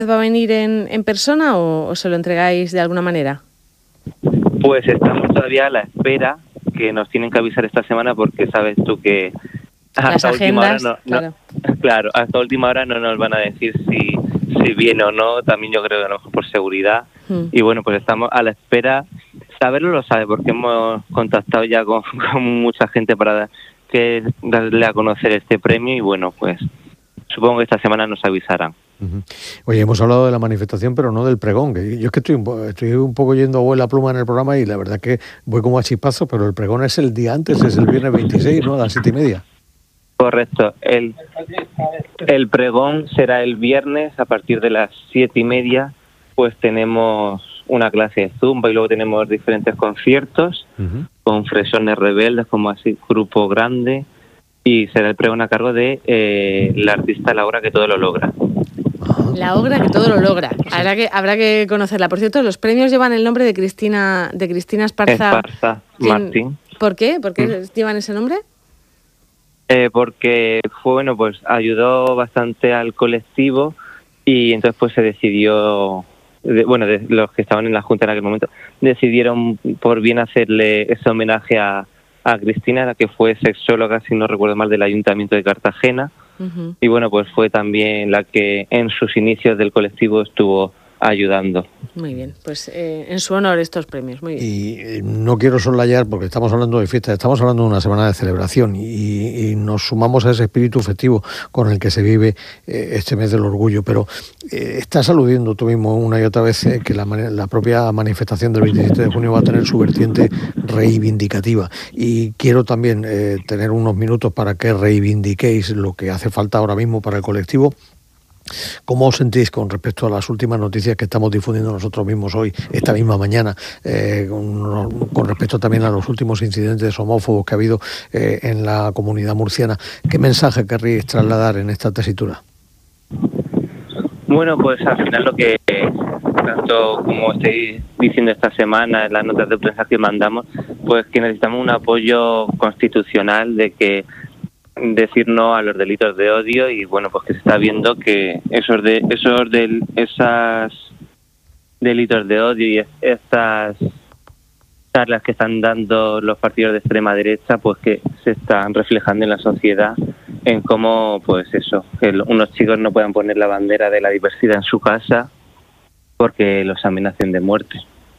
va a venir en persona o se lo entregáis de alguna manera? Pues estamos todavía a la espera, que nos tienen que avisar esta semana porque sabes tú que las agendas, claro, hasta última hora no nos van a decir si viene o no, también yo creo que a lo mejor por seguridad. Y bueno, pues estamos a la espera. Saberlo lo sabe porque hemos contactado ya con mucha gente para que darle a conocer este premio y bueno, pues supongo que esta semana nos avisarán. Oye, hemos hablado de la manifestación, pero no del pregón. Que yo es que estoy un poco yendo a vuela pluma en el programa y la verdad que voy como a chispazos, pero el pregón es el día antes, es el viernes 26, ¿no? A las 7:30. Correcto. El pregón será el viernes a partir de las 7:30. Pues tenemos una clase de zumba y luego tenemos diferentes conciertos con Fresones Rebeldes, como así, grupo grande, y será el pregón a cargo de la artista Laura, que todo lo logra. La obra que todo lo logra. Habrá que conocerla. Por cierto, los premios llevan el nombre de Cristina Esparza Martín. ¿Por qué? ¿Por qué llevan ese nombre? Porque pues ayudó bastante al colectivo y entonces pues se decidió, de los que estaban en la Junta en aquel momento, decidieron por bien hacerle ese homenaje a Cristina, la que fue sexóloga, si no recuerdo mal, del Ayuntamiento de Cartagena. Y bueno, pues fue también la que en sus inicios del colectivo estuvo ayudando. Muy bien, pues en su honor estos premios, muy bien. Y no quiero soslayar porque estamos hablando de fiesta, estamos hablando de una semana de celebración y nos sumamos a ese espíritu festivo con el que se vive este mes del orgullo, pero estás aludiendo tú mismo una y otra vez que la propia manifestación del 27 de junio va a tener su vertiente reivindicativa y quiero también tener unos minutos para que reivindiquéis lo que hace falta ahora mismo para el colectivo. ¿Cómo os sentís con respecto a las últimas noticias que estamos difundiendo nosotros mismos hoy, esta misma mañana, con respecto también a los últimos incidentes homófobos que ha habido en la comunidad murciana? ¿Qué mensaje querríais trasladar en esta tesitura? Bueno, pues al final lo que, tanto como estáis diciendo esta semana en las notas de prensa que mandamos, pues que necesitamos un apoyo constitucional de que decir no a los delitos de odio y bueno, pues que se está viendo que esos delitos de odio y estas charlas que están dando los partidos de extrema derecha, pues que se están reflejando en la sociedad en cómo, pues eso, que unos chicos no puedan poner la bandera de la diversidad en su casa porque los amenacen de muerte.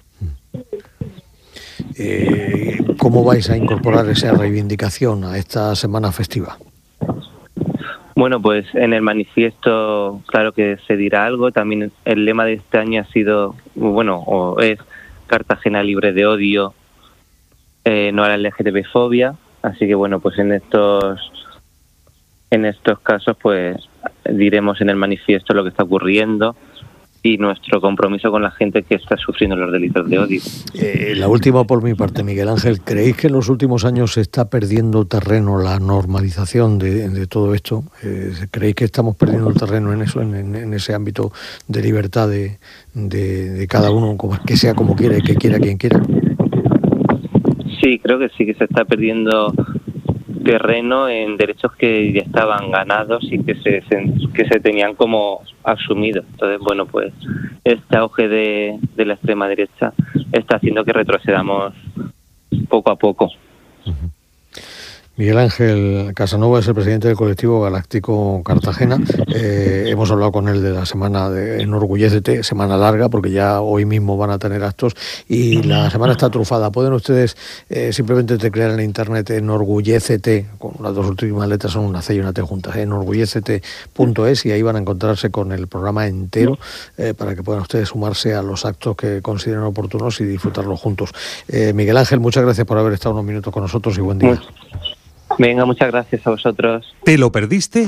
¿Cómo vais a incorporar esa reivindicación a esta semana festiva? Bueno, pues en el manifiesto claro que se dirá algo. También el lema de este año ha sido, es Cartagena libre de odio, no a la LGTB-fobia. Así que bueno, pues en estos casos pues diremos en el manifiesto lo que está ocurriendo y nuestro compromiso con la gente que está sufriendo los delitos de odio. La última por mi parte, Miguel Ángel, ¿creéis que en los últimos años se está perdiendo terreno la normalización de todo esto? ¿Creéis que estamos perdiendo terreno en eso, en ese ámbito de libertad de cada uno, que sea como quiera y que quiera quien quiera? Sí, creo que sí que se está perdiendo terreno en derechos que ya estaban ganados y que se tenían como asumidos. Entonces, bueno, pues este auge de la extrema derecha está haciendo que retrocedamos poco a poco. Miguel Ángel Casanova es el presidente del colectivo Galáctico Cartagena. Hemos hablado con él de la semana de Enorgullécete, semana larga, porque ya hoy mismo van a tener actos y la semana está trufada. Pueden ustedes simplemente teclear en internet Enorgullécete, con las dos últimas letras son una C y una T juntas, enorgullécete.es, y ahí van a encontrarse con el programa entero para que puedan ustedes sumarse a los actos que consideren oportunos y disfrutarlos juntos. Miguel Ángel, muchas gracias por haber estado unos minutos con nosotros y buen día. Venga, muchas gracias a vosotros. ¿Te lo perdiste?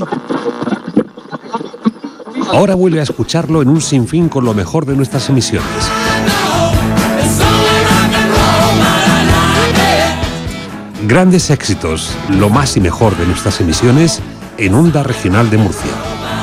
Ahora vuelve a escucharlo en un sinfín con lo mejor de nuestras emisiones. Grandes éxitos, lo más y mejor de nuestras emisiones en Onda Regional de Murcia.